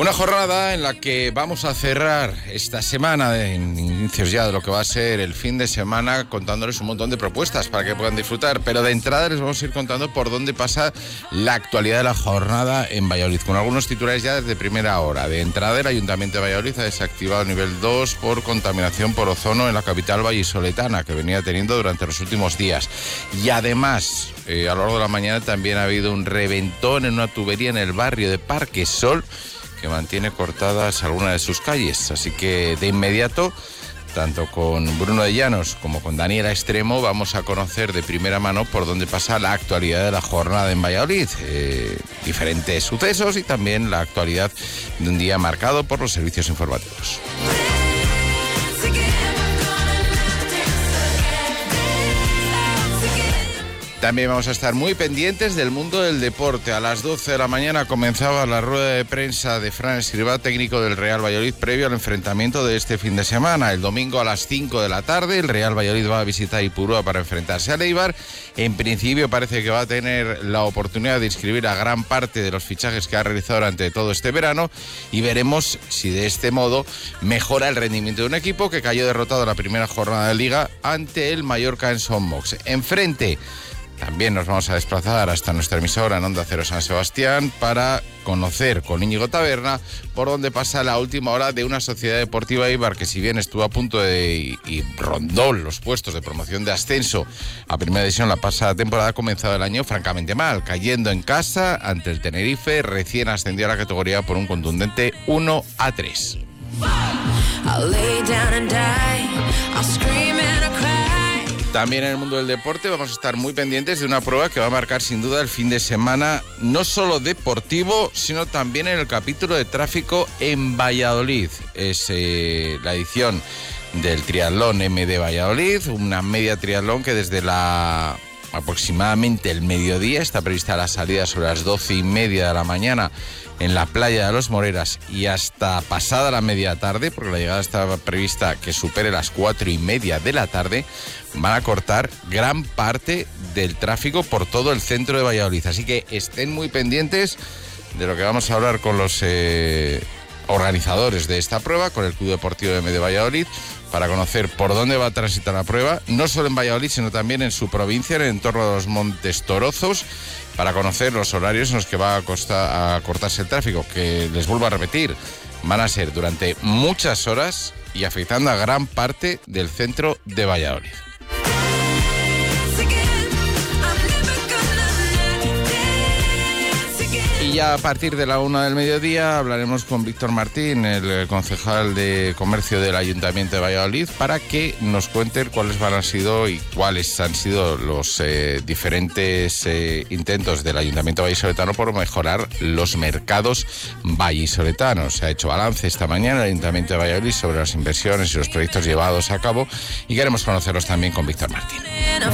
Una jornada en la que vamos a cerrar esta semana, en inicios ya de lo que va a ser el fin de semana, contándoles un montón de propuestas para que puedan disfrutar. Pero de entrada les vamos a ir contando por dónde pasa la actualidad de la jornada en Valladolid, con algunos titulares ya desde primera hora. De entrada, el Ayuntamiento de Valladolid ha desactivado el nivel 2 por contaminación por ozono en la capital vallisoletana, que venía teniendo durante los últimos días. Y además, a lo largo de la mañana también ha habido un reventón en una tubería en el barrio de Parque Sol, que mantiene cortadas algunas de sus calles. Así que de inmediato, tanto con Bruno de Llanos como con Daniela Extremo, vamos a conocer de primera mano por dónde pasa la actualidad de la jornada en Valladolid. Diferentes sucesos y también la actualidad de un día marcado por los servicios informativos. También vamos a estar muy pendientes del mundo del deporte. A las 12 de la mañana comenzaba la rueda de prensa de Fran Escribá, técnico del Real Valladolid, previo al enfrentamiento de este fin de semana. El domingo a las 5 de la tarde el Real Valladolid va a visitar Ipurúa para enfrentarse al Eibar. En principio parece que va a tener la oportunidad de inscribir a gran parte de los fichajes que ha realizado durante todo este verano, y veremos si de este modo mejora el rendimiento de un equipo que cayó derrotado en la primera jornada de Liga ante el Mallorca en Son Mox. Enfrente también nos vamos a desplazar hasta nuestra emisora en Onda Cero San Sebastián para conocer con Íñigo Taberna por dónde pasa la última hora de una Sociedad Deportiva Eibar que, si bien estuvo a punto de y rondó los puestos de promoción de ascenso a Primera División la pasada temporada, ha comenzado el año francamente mal, cayendo en casa ante el Tenerife, recién ascendió a la categoría por un contundente 1-3. También en el mundo del deporte vamos a estar muy pendientes de una prueba que va a marcar sin duda el fin de semana, no solo deportivo, sino también en el capítulo de tráfico en Valladolid. Es la edición del Triatlón MD Valladolid, una media triatlón que desde aproximadamente el mediodía está prevista la salida sobre las 12:30 de la mañana en la playa de Los Moreras, y hasta pasada la media tarde, porque la llegada estaba prevista que supere las 4:30 de la tarde, van a cortar gran parte del tráfico por todo el centro de Valladolid. Así que estén muy pendientes de lo que vamos a hablar con los organizadores de esta prueba, con el Club Deportivo de Valladolid, para conocer por dónde va a transitar la prueba, no solo en Valladolid, sino también en su provincia, en el entorno de los Montes Torozos, para conocer los horarios en los que va a cortarse el tráfico, que les vuelvo a repetir, van a ser durante muchas horas y afectando a gran parte del centro de Valladolid. Y ya a partir de la 1 del mediodía hablaremos con Víctor Martín, el concejal de Comercio del Ayuntamiento de Valladolid, para que nos cuente cuáles han sido los diferentes intentos del Ayuntamiento vallisoletano por mejorar los mercados vallisoletanos. Se ha hecho balance esta mañana el Ayuntamiento de Valladolid sobre las inversiones y los proyectos llevados a cabo, y queremos conocerlos también con Víctor Martín.